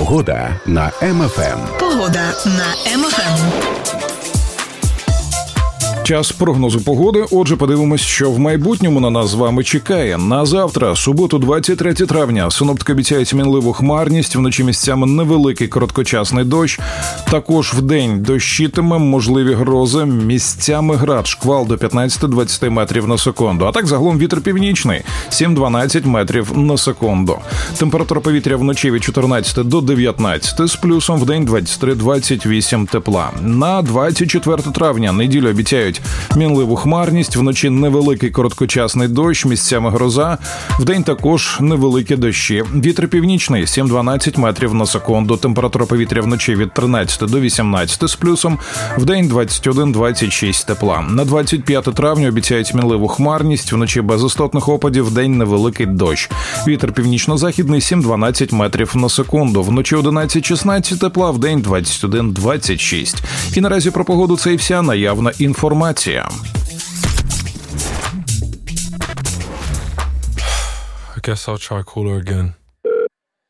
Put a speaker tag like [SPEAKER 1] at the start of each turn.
[SPEAKER 1] Погода на МФМ.
[SPEAKER 2] Погода на МФМ.
[SPEAKER 3] Час прогнозу погоди. Отже, подивимось, що в майбутньому на нас з вами чекає. На завтра, суботу, 23 травня, синоптики обіцяють мінливу хмарність, вночі місцями невеликий короткочасний дощ. Також вдень дощитиме, можливі грози, місцями град, шквал до 15-20 метрів на секунду. А так загалом вітер північний, 7-12 метрів на секунду. Температура повітря вночі від 14 до 19, з плюсом вдень 23-28 тепла. На 24 травня, неділю, обіцяють мінливу хмарність, вночі невеликий короткочасний дощ, місцями гроза, вдень також невеликі дощі. Вітер північний, 7-12 метрів на секунду, температура повітря вночі від 13 до 18 з плюсом, вдень 21-26 тепла. На 25 травня обіцяють мінливу хмарність, вночі без істотних опадів, вдень невеликий дощ. Вітер північно-західний, 7-12 метрів на секунду, вночі 11-16 тепла, вдень 21-26. І наразі про погоду це і вся наявна інформація.
[SPEAKER 4] I guess I'll try cooler again.